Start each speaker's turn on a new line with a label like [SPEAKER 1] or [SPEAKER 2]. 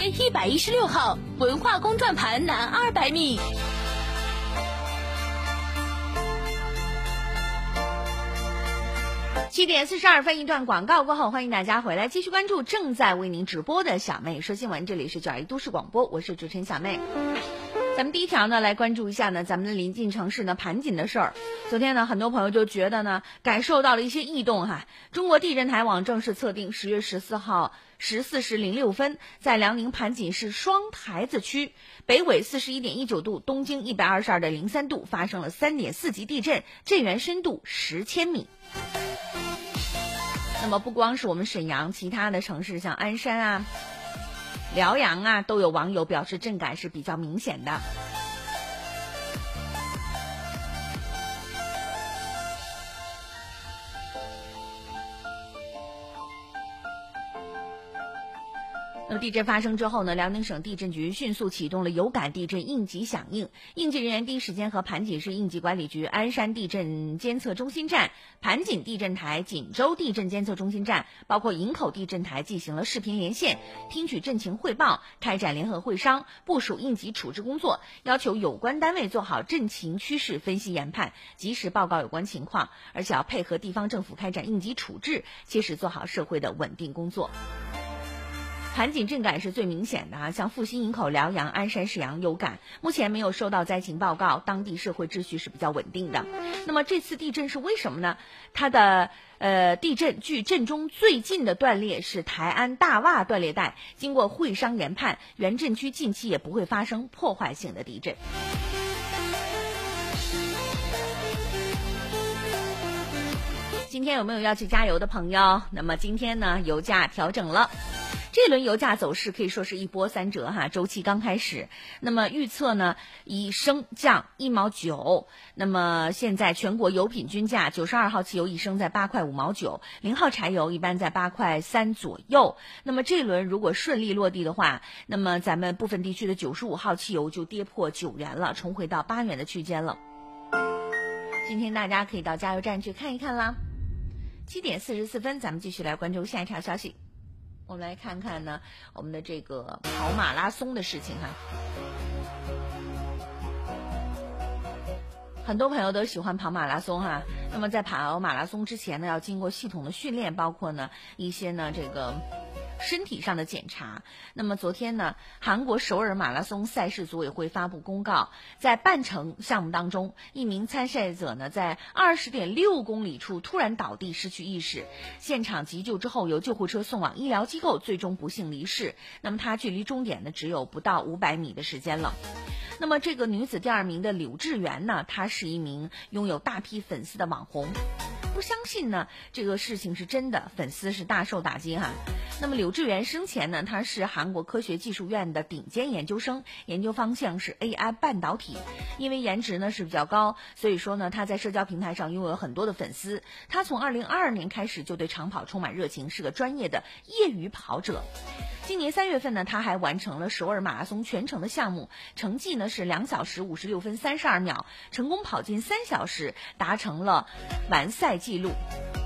[SPEAKER 1] 116号文化宫转盘南200米。
[SPEAKER 2] 7点42分，一段广告过后，欢迎大家回来继续关注正在为您直播的小妹说新闻，这里是921都市广播，我是主持人小妹。咱们第一条呢，来关注一下呢咱们的邻近城市呢盘锦的事儿。昨天呢，很多朋友就觉得呢感受到了一些异动哈。中国地震台网正式测定10月14号14时06分，在辽宁盘锦市双台子区北纬41.19度，东经122.03度发生了3.4级地震，震源深度10千米。那么不光是我们沈阳，其他的城市像鞍山啊、辽阳啊，都有网友表示震感是比较明显的。那么地震发生之后呢，辽宁省地震局迅速启动了有感地震应急响应，应急人员第一时间和盘锦市应急管理局鞍山地震监测中心站、盘锦地震台、锦州地震监测中心站，包括营口地震台进行了视频连线，听取震情汇报，开展联合会商，部署应急处置工作，要求有关单位做好震情趋势分析研判，及时报告有关情况，而且要配合地方政府开展应急处置，切实做好社会的稳定工作。盘锦震感是最明显的啊，像阜新、营口、辽阳、鞍山、沈阳有感，目前没有收到灾情报告，当地社会秩序是比较稳定的。那么这次地震是为什么呢？它的地震距震中最近的断裂是台安大洼断裂带，经过会商研判，原震区近期也不会发生破坏性的地震。今天有没有要去加油的朋友？那么今天呢，油价调整了。这轮油价走势可以说是一波三折哈，周期刚开始。那么预测呢，以升降1毛9。那么现在全国油品均价，92号汽油一升在8块5毛9，0号柴油一般在8块3左右。那么这轮如果顺利落地的话，那么咱们部分地区的95号汽油就跌破9元了，重回到8元的区间了。今天大家可以到加油站去看一看啦。7点44分，咱们继续来关注下一条消息。我们来看看呢，我们的这个跑马拉松的事情哈。很多朋友都喜欢跑马拉松哈。那么在跑马拉松之前呢，要经过系统的训练，包括呢一些呢这个身体上的检查。那么昨天呢，韩国首尔马拉松赛事组委会发布公告，在半程项目当中，一名参赛者呢在20.6公里处突然倒地失去意识，现场急救之后由救护车送往医疗机构，最终不幸离世。那么他距离终点呢只有不到500米的时间了。那么这个女子第2名的柳智媛呢，她是一名拥有大批粉丝的网红。不相信呢这个事情是真的，粉丝是大受打击哈。那么柳智媛生前呢，她是韩国科学技术院的顶尖研究生，研究方向是 AI 半导体。因为颜值呢是比较高，所以说呢她在社交平台上拥有很多的粉丝。她从2022年开始就对长跑充满热情，是个专业的业余跑者。今年3月份呢，她还完成了首尔马拉松全程的项目，成绩呢是2小时56分32秒，成功跑进3小时，达成了完赛记录。